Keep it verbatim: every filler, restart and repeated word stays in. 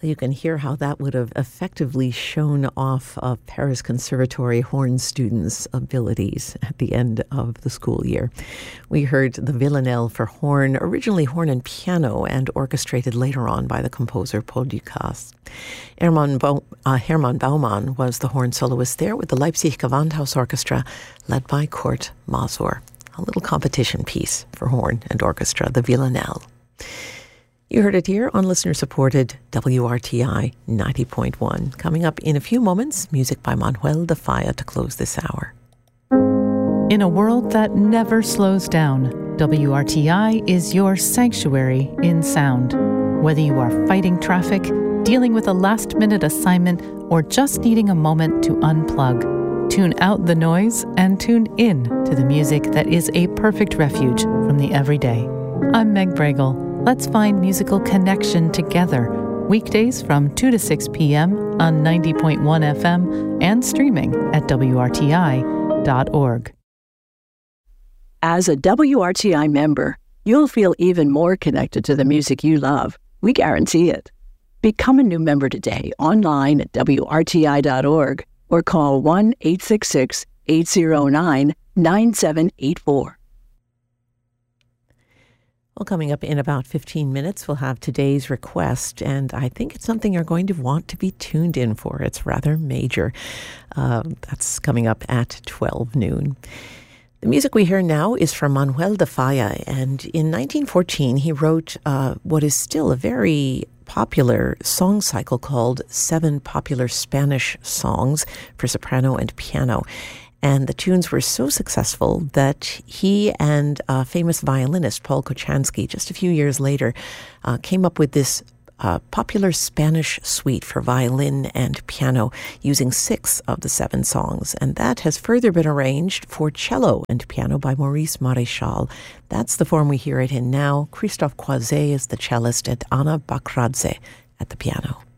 You can hear how that would have effectively shown off a Paris Conservatory horn students' abilities at the end of the school year. We heard the Villanelle for horn, originally horn and piano, and orchestrated later on by the composer Paul Dukas. Hermann, Bau- uh, Hermann Baumann was the horn soloist there with the Leipzig Gewandhaus Orchestra, led by Kurt Masur. A little competition piece for horn and orchestra, the Villanelle. You heard it here on listener-supported W R T I ninety point one. Coming up in a few moments, music by Manuel de Falla to close this hour. In a world that never slows down, W R T I is your sanctuary in sound. Whether you are fighting traffic, dealing with a last-minute assignment, or just needing a moment to unplug, tune out the noise and tune in to the music that is a perfect refuge from the everyday. I'm Meg Bregel. Let's find musical connection together. Weekdays from two to six p.m. on ninety point one F M and streaming at W R T I dot org. As a W R T I member, you'll feel even more connected to the music you love. We guarantee it. Become a new member today online at W R T I dot org or call one eight six six, eight zero nine, nine seven eight four. Well, coming up in about fifteen minutes, we'll have today's request, and I think it's something you're going to want to be tuned in for. It's rather major. Uh, that's coming up at twelve noon. The music we hear now is from Manuel de Falla, and in nineteen fourteen, he wrote uh, what is still a very popular song cycle called Seven Popular Spanish Songs for Soprano and Piano. And the tunes were so successful that he and uh, famous violinist Paul Kochanski, just a few years later, uh, came up with this uh, popular Spanish suite for violin and piano using six of the seven songs. And that has further been arranged for cello and piano by Maurice Maréchal. That's the form we hear it in now. Christophe Croiset is the cellist and Anna Bakradze at the piano.